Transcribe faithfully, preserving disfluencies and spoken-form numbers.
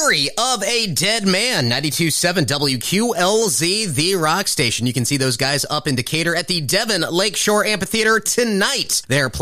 Diary of a Dead Man, ninety-two point seven W Q L Z, the rock station. You can see those guys up in Decatur at the Devon Lakeshore Amphitheater tonight. They're playing